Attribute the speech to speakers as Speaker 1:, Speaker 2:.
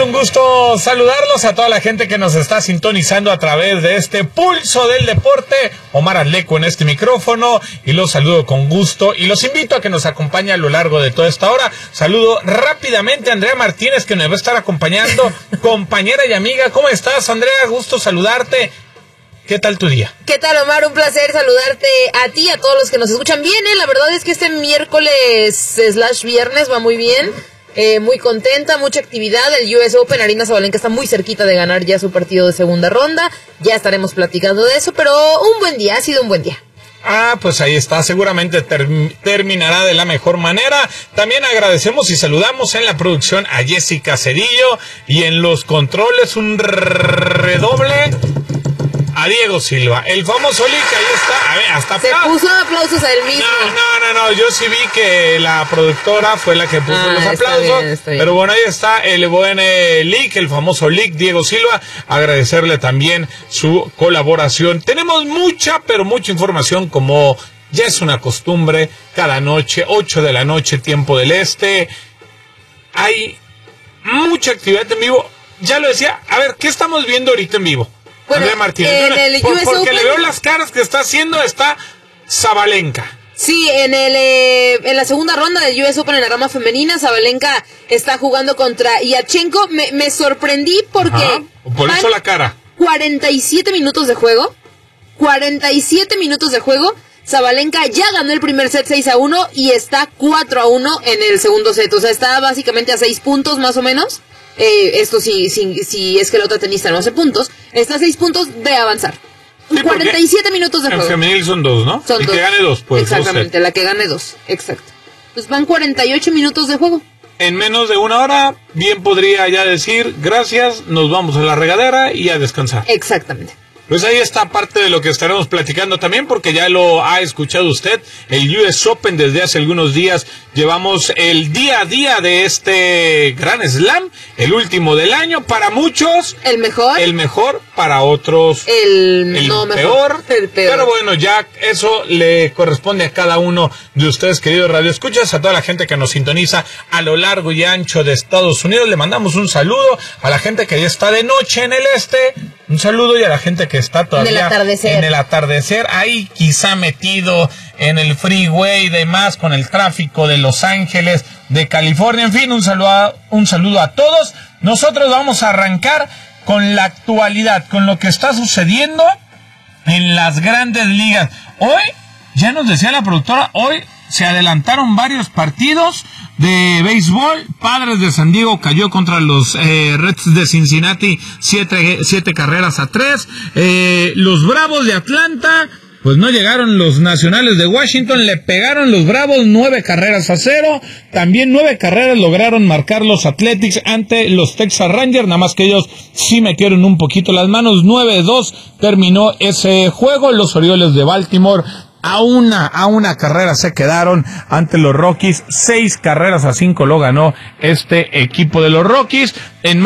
Speaker 1: un gusto saludarlos a toda la gente que nos está sintonizando a través de este Pulso del Deporte. Omar Adleco en este micrófono y los saludo con gusto y los invito a que nos acompañe a lo largo de toda esta hora. Saludo rápidamente a Andrea Martínez, que nos va a estar acompañando, compañera y amiga. ¿Cómo estás, Andrea? Gusto saludarte. ¿Qué tal tu día?
Speaker 2: ¿Qué tal, Omar? Un placer saludarte a ti y a todos los que nos escuchan bien, La verdad es que este miércoles/viernes va muy bien. Muy contenta, mucha actividad. El US Open, Aryna Sabalenka está muy cerquita de ganar ya su partido de segunda ronda. Ya estaremos platicando de eso, pero un buen día, ha sido un buen día.
Speaker 1: Pues ahí está, seguramente terminará de la mejor manera. También agradecemos y saludamos en la producción a Jessica Cedillo y en los controles un redoble a Diego Silva, el famoso Lick. Ahí está, a ver, hasta
Speaker 2: se puso aplausos a él mismo.
Speaker 1: No, yo sí vi que la productora fue la que puso los aplausos, está bien. Pero bueno, ahí está el buen Lick, el famoso Lick, Diego Silva. Agradecerle también su colaboración. Tenemos mucha, pero mucha información, como ya es una costumbre, cada noche, 8 de la noche, tiempo del este. Hay mucha actividad en vivo. Ya lo decía, a ver, ¿qué estamos viendo ahorita en vivo?
Speaker 2: Bueno,
Speaker 1: Andrea Martínez, porque le veo las caras que está haciendo, está Sabalenka.
Speaker 2: Sí, en la segunda ronda del US Open en la rama femenina, Sabalenka está jugando contra Yachenko. Me sorprendí porque...
Speaker 1: Por eso la cara.
Speaker 2: 47 minutos de juego. 47 minutos de juego. Sabalenka ya ganó el primer set 6-1 y está 4-1 en el segundo set. O sea, está básicamente a 6 puntos más o menos. Esto sí es que la otra tenista no hace puntos. Está a 6 puntos de avanzar. Sí, 47 minutos de juego.
Speaker 1: En femenil son 2, ¿no?
Speaker 2: Son 2.
Speaker 1: Que gane 2, pues.
Speaker 2: Exactamente, la que gane 2. Exacto. Pues van 48 minutos de juego.
Speaker 1: En menos de una hora, bien podría ya decir, gracias, nos vamos a la regadera y a descansar.
Speaker 2: Exactamente.
Speaker 1: Pues ahí está parte de lo que estaremos platicando también, porque ya lo ha escuchado usted, el US Open desde hace algunos días. Llevamos el día a día de este Gran Slam, el último del año, para muchos.
Speaker 2: El mejor,
Speaker 1: para otros el peor. Pero bueno, ya eso le corresponde a cada uno de ustedes, queridos radioescuchas, a toda la gente que nos sintoniza a lo largo y ancho de Estados Unidos. Le mandamos un saludo a la gente que ya está de noche en el este. Un saludo y a la gente que está todavía en el atardecer, ahí quizá metido en el freeway y demás, con el tráfico de Los Ángeles, de California. En fin, un saludo a todos. Nosotros vamos a arrancar con la actualidad, con lo que está sucediendo en las grandes ligas. Hoy, ya nos decía la productora, hoy se adelantaron varios partidos de béisbol. Padres de San Diego cayó contra los Reds de Cincinnati 7 carreras a 3. Los Bravos de Atlanta, pues no llegaron los Nacionales de Washington, le pegaron los Bravos 9 carreras a 0. También 9 carreras lograron marcar los Athletics ante los Texas Rangers, nada más que ellos sí metieron un poquito las manos. 9-2 terminó ese juego. Los Orioles de Baltimore a una carrera se quedaron ante los Rockies. 6 carreras a 5 lo ganó este equipo de los Rockies. En